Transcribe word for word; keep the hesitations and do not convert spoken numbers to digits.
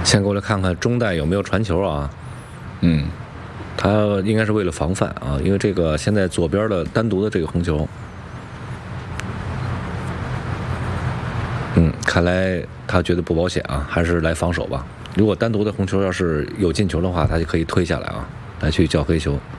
先过来看看中袋有没有传球啊？ 嗯， 他应该是为了防范啊，因为这个现在左边的单独的这个红球，嗯，看来他觉得不保险啊，还是来防守吧。如果单独的红球要是有进球的话，他就可以推下来啊，来去叫黑球。